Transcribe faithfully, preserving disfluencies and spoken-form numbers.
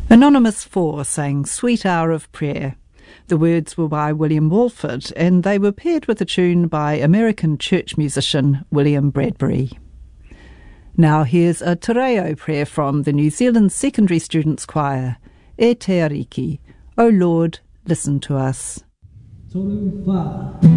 Anonymous four sang Sweet Hour of Prayer. The words were by William Walford, and they were paired with a tune by American church musician William Bradbury. Now here's a te reo prayer from the New Zealand Secondary Students Choir, E Te Ariki, O Lord, listen to us. Toru wha.